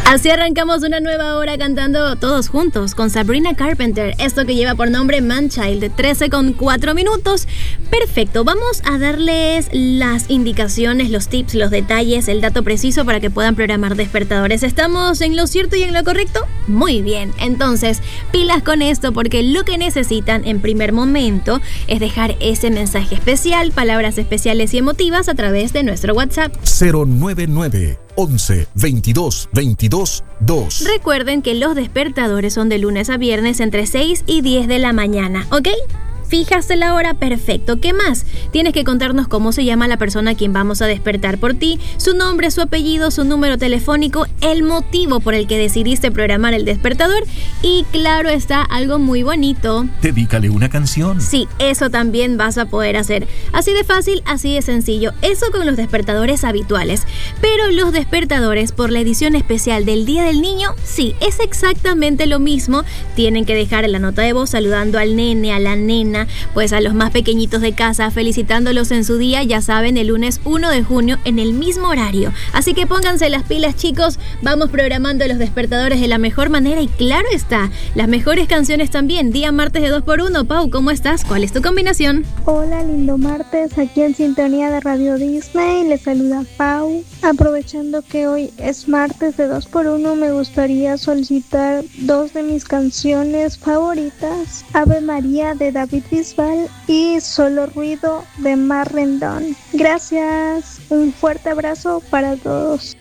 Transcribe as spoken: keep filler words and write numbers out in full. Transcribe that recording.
Así arrancamos una nueva hora cantando todos juntos con Sabrina Carpenter, esto que lleva por nombre Manchild, de trece con cuatro minutos. Perfecto, vamos a darles las indicaciones, los tips, los detalles, el dato preciso para que puedan programar despertadores. ¿Estamos en lo cierto y en lo correcto? Muy bien, entonces pilas con esto, porque lo que necesitan en primer momento es dejar ese mensaje especial, palabras especiales y emotivas a través de nuestro WhatsApp cero nueve nueve once veintidós veintidós dos. Recuerden que los despertadores son de lunes a viernes entre seis y diez de la mañana, ¿ok? Fíjate la hora, perfecto. ¿Qué más? Tienes que contarnos cómo se llama la persona a quien vamos a despertar por ti, su nombre, su apellido, su número telefónico, el motivo por el que decidiste programar el despertador y, claro está, algo muy bonito. Dedícale una canción. Sí, eso también vas a poder hacer. Así de fácil, así de sencillo. Eso con los despertadores habituales. Pero los despertadores por la edición especial del Día del Niño, sí, es exactamente lo mismo. Tienen que dejar la nota de voz saludando al nene, a la nena, pues a los más pequeñitos de casa, felicitándolos en su día, ya saben, el lunes uno de junio en el mismo horario. Así que pónganse las pilas, chicos, vamos programando los despertadores de la mejor manera y, claro está, las mejores canciones también. Día martes de dos por uno. Pau, ¿cómo estás? ¿Cuál es tu combinación? Hola, lindo martes, aquí en sintonía de Radio Disney, les saluda Pau. Aprovechando que hoy es martes de dos por uno, me gustaría solicitar dos de mis canciones favoritas: Ave María de David Bisbal y Solo Ruido de Mar Rendón. Gracias, un fuerte abrazo para todos.